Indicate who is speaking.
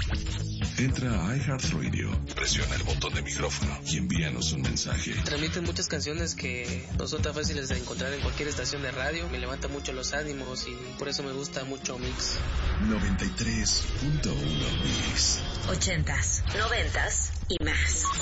Speaker 1: Entra a iHeartRadio, presiona el botón de micrófono y envíanos un mensaje.
Speaker 2: Transmiten muchas canciones que no son tan fáciles de encontrar en cualquier estación de radio. Me levanta mucho los ánimos y por eso me gusta mucho Mix.
Speaker 1: 93.1 Mix.
Speaker 3: 80s, 90s y más.